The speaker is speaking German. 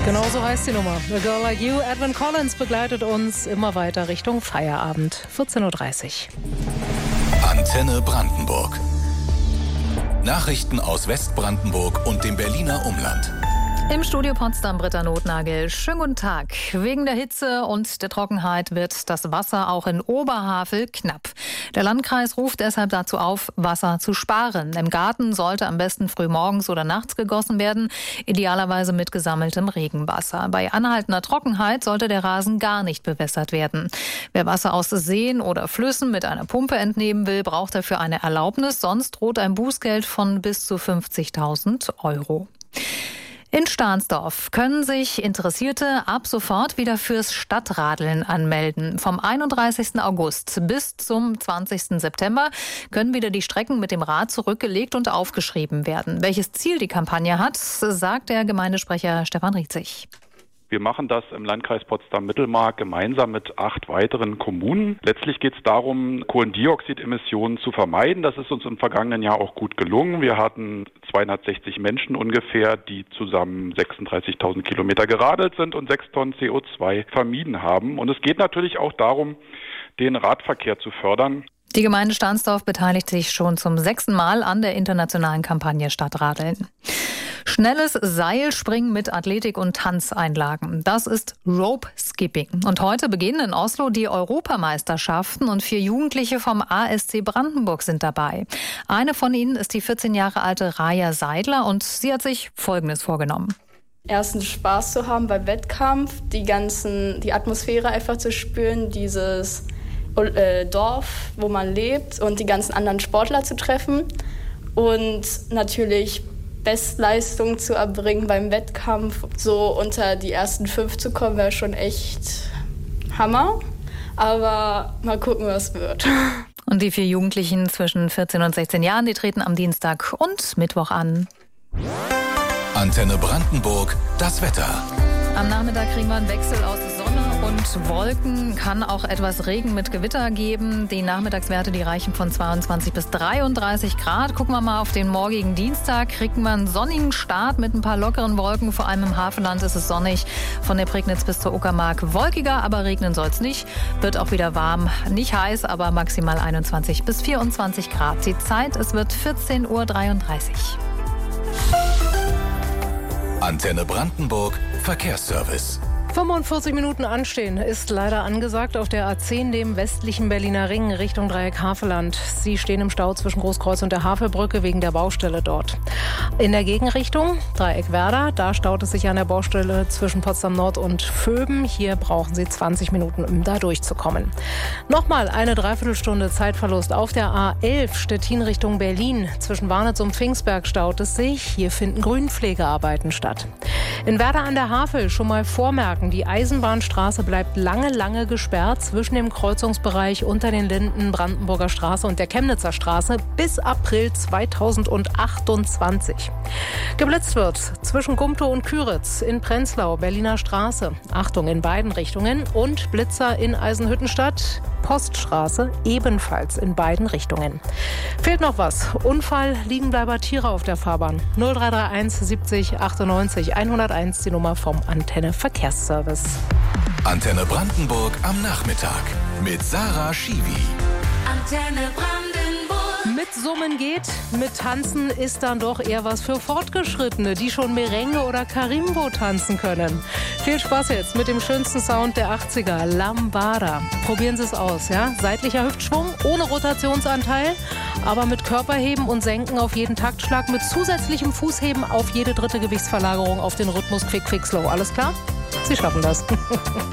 Genau so heißt die Nummer. A Girl Like You. Edwin Collins begleitet uns immer weiter Richtung Feierabend. 14.30 Uhr. Antenne Brandenburg. Nachrichten aus Westbrandenburg und dem Berliner Umland. Im Studio Potsdam Britta Notnagel. Schönen guten Tag. Wegen der Hitze und der Trockenheit wird das Wasser auch in Oberhavel knapp. Der Landkreis ruft deshalb dazu auf, Wasser zu sparen. Im Garten sollte am besten früh morgens oder nachts gegossen werden, idealerweise mit gesammeltem Regenwasser. Bei anhaltender Trockenheit sollte der Rasen gar nicht bewässert werden. Wer Wasser aus Seen oder Flüssen mit einer Pumpe entnehmen will, braucht dafür eine Erlaubnis, sonst droht ein Bußgeld von bis zu 50.000 €. In Stahnsdorf können sich Interessierte ab sofort wieder fürs Stadtradeln anmelden. Vom 31. August bis zum 20. September können wieder die Strecken mit dem Rad zurückgelegt und aufgeschrieben werden. Welches Ziel die Kampagne hat, sagt der Gemeindesprecher Stefan Rietzig. Wir machen das im Landkreis Potsdam-Mittelmark gemeinsam mit 8 weiteren Kommunen. Letztlich geht es darum, Kohlendioxidemissionen zu vermeiden. Das ist uns im vergangenen Jahr auch gut gelungen. Wir hatten 260 Menschen ungefähr, die zusammen 36.000 Kilometer geradelt sind und 6 Tonnen CO2 vermieden haben. Und es geht natürlich auch darum, den Radverkehr zu fördern. Die Gemeinde Stahnsdorf beteiligt sich schon zum 6. Mal an der internationalen Kampagne Stadtradeln. Schnelles Seilspringen mit Athletik- und Tanzeinlagen. Das ist Rope Skipping. Und heute beginnen in Oslo die Europameisterschaften und 4 Jugendliche vom ASC Brandenburg sind dabei. Eine von ihnen ist die 14 Jahre alte Raja Seidler und sie hat sich Folgendes vorgenommen. Erstens Spaß zu haben beim Wettkampf, die Atmosphäre einfach zu spüren, dieses Dorf, wo man lebt und die ganzen anderen Sportler zu treffen und natürlich Bestleistung zu erbringen beim Wettkampf. So unter die ersten 5 zu kommen, wäre schon echt Hammer. Aber mal gucken, was wird. Und die 4 Jugendlichen zwischen 14 und 16 Jahren, die treten am Dienstag und Mittwoch an. Antenne Brandenburg, das Wetter. Am Nachmittag kriegen wir einen Wechsel aus Sonne und Wolken, kann auch etwas Regen mit Gewitter geben. Die Nachmittagswerte, die reichen von 22 bis 33 Grad. Gucken wir mal auf den morgigen Dienstag. Kriegen wir einen sonnigen Start mit ein paar lockeren Wolken. Vor allem im Hafenland ist es sonnig. Von der Prignitz bis zur Uckermark wolkiger, aber regnen soll es nicht. Wird auch wieder warm. Nicht heiß, aber maximal 21 bis 24 Grad. Die Zeit, es wird 14.33 Uhr. Antenne Brandenburg, Verkehrsservice. 45 Minuten anstehen ist leider angesagt auf der A10, dem westlichen Berliner Ring, Richtung Dreieck Havelland. Sie stehen im Stau zwischen Großkreuz und der Havelbrücke wegen der Baustelle dort. In der Gegenrichtung, Dreieck Werder, da staut es sich an der Baustelle zwischen Potsdam Nord und Vöben. Hier brauchen Sie 20 Minuten, um da durchzukommen. Nochmal eine Dreiviertelstunde Zeitverlust auf der A11, Stettin Richtung Berlin. Zwischen Warnitz und Pfingstberg staut es sich. Hier finden Grünpflegearbeiten statt. In Werder an der Havel schon mal vormerken, die Eisenbahnstraße bleibt lange gesperrt zwischen dem Kreuzungsbereich unter den Linden Brandenburger Straße und der Chemnitzer Straße bis April 2028. Geblitzt wird zwischen Gumtow und Küritz in Prenzlau, Berliner Straße. Achtung in beiden Richtungen und Blitzer in Eisenhüttenstadt, Poststraße ebenfalls in beiden Richtungen. Fehlt noch was? Unfall, Liegenbleiber Tiere auf der Fahrbahn. 0331 70 98 101 die Nummer vom Antenne Verkehrsservice. Antenne Brandenburg am Nachmittag mit Sarah Schiwi. Antenne Brandenburg. Mit Summen geht, mit Tanzen ist dann doch eher was für Fortgeschrittene, die schon Merengue oder Carimbo tanzen können. Viel Spaß jetzt mit dem schönsten Sound der 80er, Lambada. Probieren Sie es aus, ja? Seitlicher Hüftschwung, ohne Rotationsanteil, aber mit Körperheben und Senken auf jeden Taktschlag, mit zusätzlichem Fußheben auf jede dritte Gewichtsverlagerung auf den Rhythmus Quick, Quick, Slow. Alles klar? Sie schaffen das.